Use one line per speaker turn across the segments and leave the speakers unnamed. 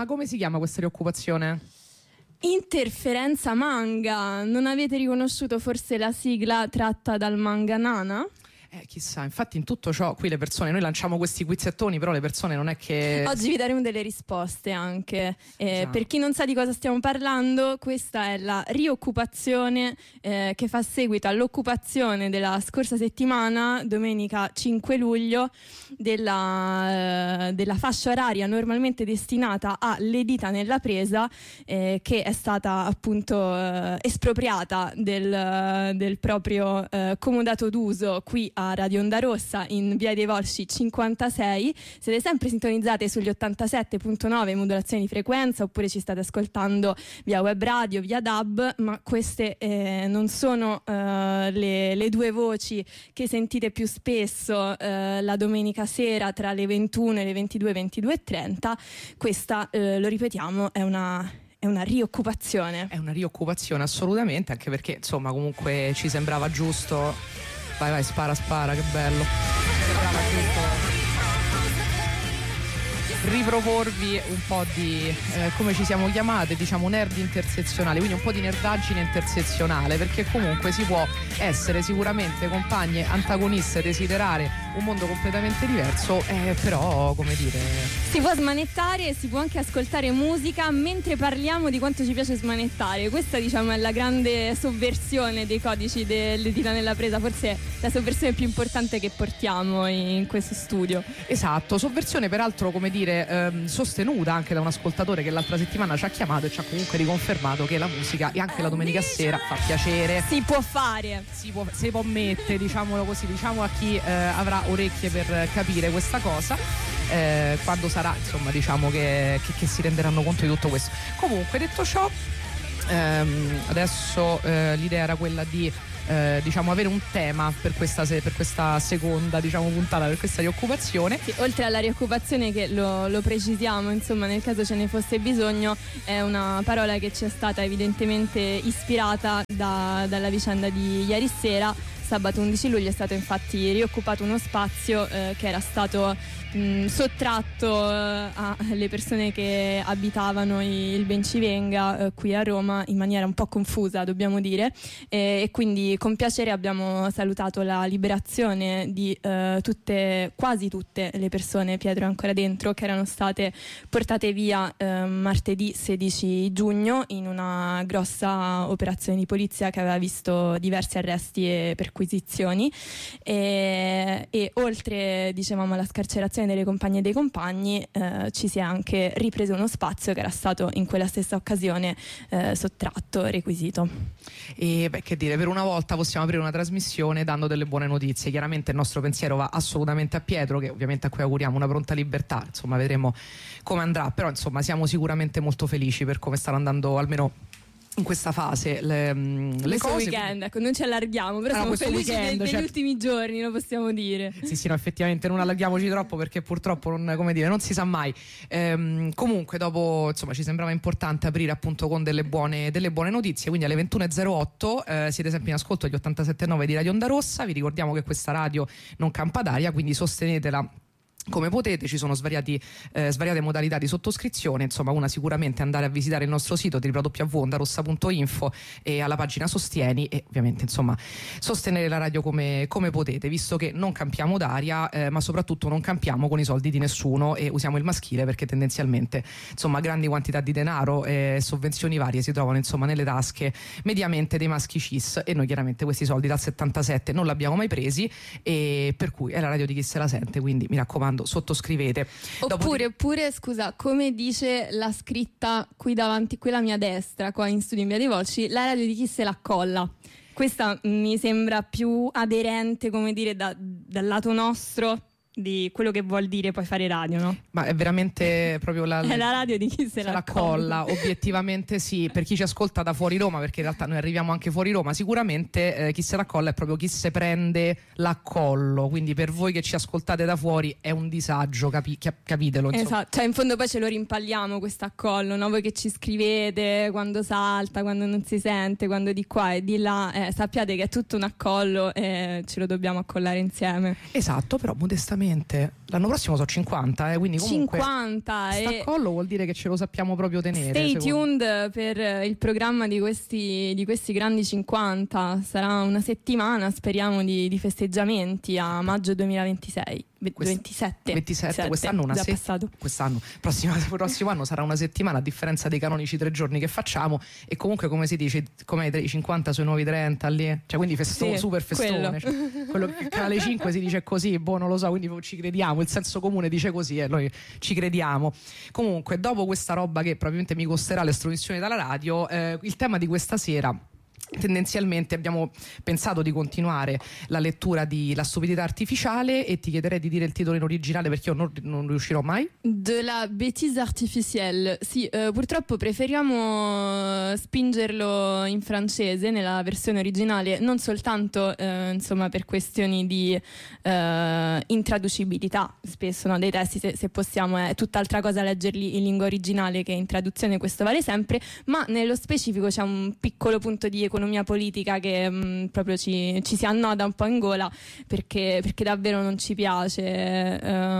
come si chiama questa rioccupazione?
Interferenza manga. Non avete riconosciuto forse la sigla tratta dal manga Nana?
Chissà, infatti in tutto ciò qui le persone, noi lanciamo questi quizzettoni, però le persone non è che...
Oggi vi daremo delle risposte anche. Per chi non sa di cosa stiamo parlando, questa è la rioccupazione che fa seguito all'occupazione della scorsa settimana, domenica 5 luglio, della fascia oraria normalmente destinata alle dita nella presa, che è stata appunto espropriata del proprio comodato d'uso qui a Radio Onda Rossa in Via dei Volsci 56. Siete sempre sintonizzate sugli 87.9 modulazioni di frequenza, oppure ci state ascoltando via web radio, via DAB, ma queste non sono le due voci che sentite più spesso la domenica sera tra le 21 e le 22, 22:30. Questa, lo ripetiamo, è una rioccupazione.
È una rioccupazione, assolutamente, anche perché insomma comunque ci sembrava giusto. Vai, spara, che bello. Sembrava giusto riproporvi un po' di come ci siamo chiamate, diciamo nerd intersezionale, quindi un po' di nerdaggine intersezionale, perché comunque si può essere sicuramente compagne antagoniste, desiderare un mondo completamente diverso, però come dire,
si può smanettare e si può anche ascoltare musica mentre parliamo di quanto ci piace smanettare. Questa, diciamo, è la grande sovversione dei codici delle dita nella presa, forse la sovversione più importante che portiamo in questo studio.
Esatto, sovversione peraltro, come dire, sostenuta anche da un ascoltatore che l'altra settimana ci ha chiamato e ci ha comunque riconfermato che la musica, e anche la domenica sera, fa piacere.
Si può fare,
si può mettere, diciamolo così, diciamo a chi avrà orecchie per capire questa cosa, quando sarà, insomma, diciamo che si renderanno conto di tutto questo. Comunque, detto ciò, adesso l'idea era quella di diciamo avere un tema per questa seconda, diciamo, puntata, per questa rioccupazione.
Sì, oltre alla rioccupazione, che lo precisiamo, insomma, nel caso ce ne fosse bisogno, è una parola che ci è stata evidentemente ispirata dalla vicenda di ieri sera. Sabato 11 luglio è stato infatti rioccupato uno spazio che era stato sottratto alle persone che abitavano il Bencivenga qui a Roma in maniera un po' confusa, dobbiamo dire, e quindi con piacere abbiamo salutato la liberazione di quasi tutte le persone, Pietro è ancora dentro, che erano state portate via martedì 16 giugno in una grossa operazione di polizia che aveva visto diversi arresti e perquisizioni, e oltre, dicevamo, alla scarcerazione delle compagne e dei compagni, ci si è anche ripreso uno spazio che era stato in quella stessa occasione sottratto, requisito.
E che dire, per una volta possiamo aprire una trasmissione dando delle buone notizie. Chiaramente il nostro pensiero va assolutamente a Pietro, che ovviamente a cui auguriamo una pronta libertà, insomma vedremo come andrà, però insomma siamo sicuramente molto felici per come stanno andando, almeno in questa fase, le
questo
cose.
Weekend, ecco, non ci allarghiamo, però siamo felici degli ultimi giorni, lo possiamo dire.
Sì, no, effettivamente non allarghiamoci troppo, perché purtroppo non si sa mai. Comunque dopo, insomma, ci sembrava importante aprire appunto con delle buone notizie, quindi alle 21:08 siete sempre in ascolto agli 87.9 di Radio Onda Rossa. Vi ricordiamo che questa radio non campa d'aria, quindi sostenetela come potete. Ci sono svariate modalità di sottoscrizione, insomma una sicuramente andare a visitare il nostro sito www.ondarossa.info e alla pagina Sostieni, e ovviamente insomma sostenere la radio come potete, visto che non campiamo d'aria, ma soprattutto non campiamo con i soldi di nessuno e usiamo il maschile, perché tendenzialmente insomma grandi quantità di denaro e sovvenzioni varie si trovano insomma nelle tasche mediamente dei maschi cis, e noi chiaramente questi soldi dal 77 non l'abbiamo mai presi, e per cui è la radio di chi se la sente, quindi mi raccomando, sottoscrivete.
Oppure scusa, come dice la scritta qui davanti, qui alla mia destra, qua in studio in Via dei Volsci, la radio di chi se la colla. Questa mi sembra più aderente, come dire, dal lato nostro di quello che vuol dire poi fare radio, no?
Ma è veramente proprio
è la radio di chi se la
colla. Obiettivamente sì, per chi ci ascolta da fuori Roma, perché in realtà noi arriviamo anche fuori Roma, sicuramente chi se la colla è proprio chi se prende l'accollo, quindi per voi che ci ascoltate da fuori è un disagio, capitelo, insomma.
Esatto, cioè in fondo poi ce lo rimpalliamo questo accollo, no? Voi che ci scrivete quando salta, quando non si sente, quando di qua e di là, sappiate che è tutto un accollo e ce lo dobbiamo accollare insieme.
Esatto, però modestamente Assolutamente. L'anno prossimo sono 50, quindi comunque
50
sta collo vuol dire che ce lo sappiamo proprio tenere.
Stay tuned per il programma di questi grandi 50. Sarà una settimana, speriamo, di festeggiamenti a maggio 2026. 27, quest'anno prossimo anno sarà una settimana, a differenza dei canonici 3 giorni che facciamo, e comunque, come si dice, come i 50 sui nuovi 30 lì, cioè, quindi super festone, quello che Canale 5 si dice così, non lo so, quindi ci crediamo, il senso comune dice così e noi ci crediamo. Comunque, dopo questa roba che probabilmente mi costerà l'estradizione dalla radio, il tema di questa sera, tendenzialmente abbiamo pensato di continuare la lettura di La stupidità artificiale, e ti chiederei di dire il titolo in originale perché io non riuscirò mai. De la bêtise artificielle. Sì, purtroppo preferiamo spingerlo in francese nella versione originale, non soltanto insomma per questioni di intraducibilità spesso, no, dei testi, se possiamo è tutt'altra cosa leggerli in lingua originale che in traduzione, questo vale sempre, ma nello specifico c'è un piccolo punto di economia politica che proprio ci si annoda un po' in gola, perché davvero non ci piace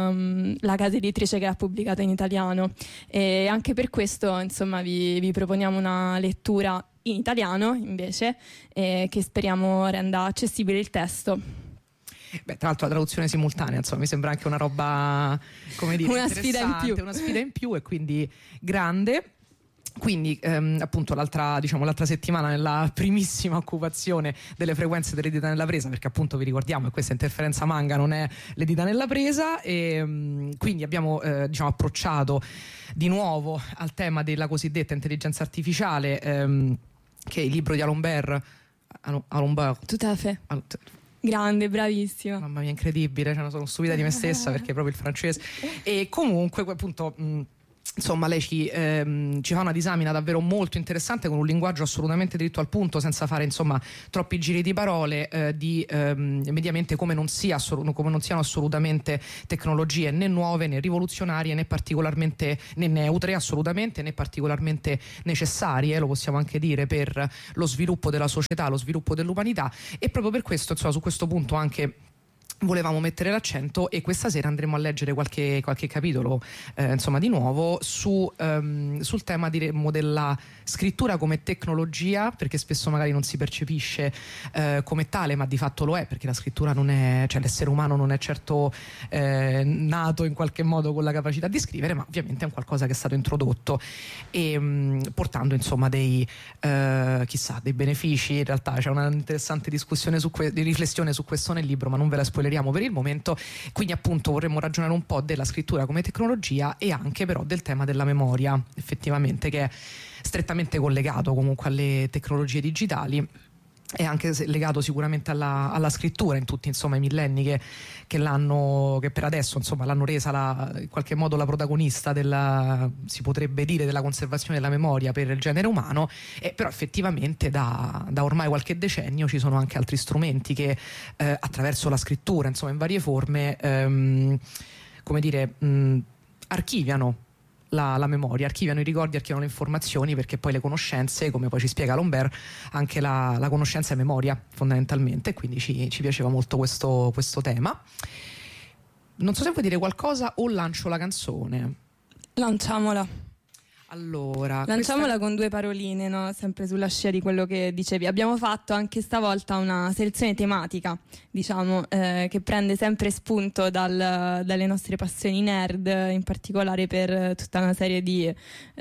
la casa editrice che ha pubblicato in italiano, e anche per questo insomma vi proponiamo una lettura in italiano invece, che speriamo renda accessibile il testo.
Beh, tra l'altro la traduzione simultanea, insomma, mi sembra anche una roba, come dire,
una sfida in più,
e quindi grande. Quindi appunto l'altra settimana, nella primissima occupazione delle frequenze delle dita nella presa, perché appunto vi ricordiamo che questa interferenza manga non è le dita nella presa, e quindi abbiamo approcciato di nuovo al tema della cosiddetta intelligenza artificiale, che è il libro di Alembert.
Tout à fait. Grande, bravissima.
Mamma mia, incredibile, sono stupida di me stessa perché proprio il francese. E comunque appunto insomma lei ci fa una disamina davvero molto interessante, con un linguaggio assolutamente dritto al punto, senza fare insomma troppi giri di parole, di mediamente come non siano assolutamente tecnologie né nuove né rivoluzionarie né particolarmente né neutre assolutamente, né particolarmente necessarie, lo possiamo anche dire, per lo sviluppo della società, lo sviluppo dell'umanità. E proprio per questo, insomma, su questo punto anche volevamo mettere l'accento, e questa sera andremo a leggere qualche capitolo insomma di nuovo sul tema, diremmo, della scrittura come tecnologia, perché spesso magari non si percepisce come tale, ma di fatto lo è, perché la scrittura non è, cioè l'essere umano non è certo nato in qualche modo con la capacità di scrivere, ma ovviamente è un qualcosa che è stato introdotto, e portando insomma dei benefici. In realtà c'è una interessante discussione di riflessione su questo nel libro, ma non ve la spoilerò per il momento. Quindi appunto vorremmo ragionare un po' della scrittura come tecnologia, e anche però del tema della memoria, effettivamente, che è strettamente collegato comunque alle tecnologie digitali, e anche legato sicuramente alla scrittura in tutti insomma i millenni che per adesso insomma l'hanno resa in qualche modo la protagonista si potrebbe dire, della conservazione della memoria per il genere umano. Però effettivamente da ormai qualche decennio ci sono anche altri strumenti che attraverso la scrittura, insomma, in varie forme archiviano la memoria, archiviano i ricordi, archiviano le informazioni, perché poi le conoscenze, come poi ci spiega Alembert, anche la conoscenza è memoria fondamentalmente, e quindi ci piaceva molto questo tema. Non so se vuoi dire qualcosa o lancio la canzone.
Lanciamola.
Allora,
lanciamola con due paroline, no? Sempre sulla scia di quello che dicevi. Abbiamo fatto anche stavolta una selezione tematica, diciamo, che prende sempre spunto dalle nostre passioni nerd, in particolare per tutta una serie di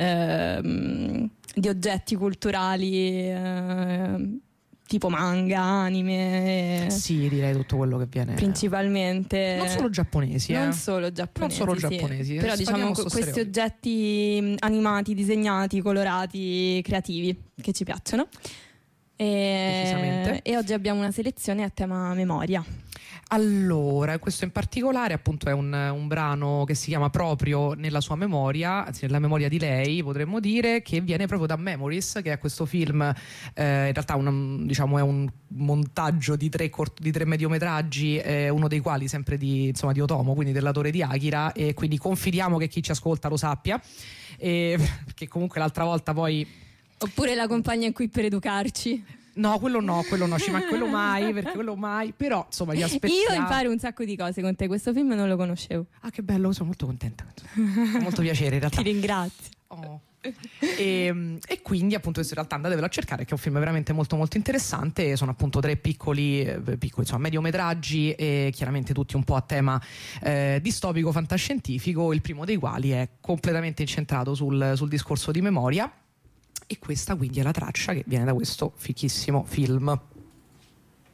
oggetti culturali, tipo manga, anime.
Sì, direi tutto quello che viene.
Principalmente.
Non solo giapponesi.
Non solo giapponesi. Però diciamo questi oggetti animati, disegnati, colorati, creativi, che ci piacciono. E oggi abbiamo una selezione a tema memoria.
Allora, questo in particolare appunto è un brano che si chiama proprio Nella sua memoria, anzi nella memoria di lei, potremmo dire, che viene proprio da Memories, che è questo film, in realtà è un montaggio di tre mediometraggi, uno dei quali sempre di Otomo, quindi dell'autore di Akira, e quindi confidiamo che chi ci ascolta lo sappia, perché comunque l'altra volta poi...
Oppure la compagna qui per educarci.
No, quello no, ci manca quello mai, perché quello mai, però insomma li aspettiamo.
Io imparo un sacco di cose con te, questo film non lo conoscevo.
Ah, che bello, sono molto contenta. Molto piacere in realtà.
Ti ringrazio.
Oh. E quindi appunto in realtà andatevelo a cercare, che è un film veramente molto molto interessante. Sono appunto 3 piccoli insomma mediometraggi, e chiaramente tutti un po' a tema distopico fantascientifico, il primo dei quali è completamente incentrato sul discorso di memoria, e questa quindi è la traccia che viene da questo fichissimo film.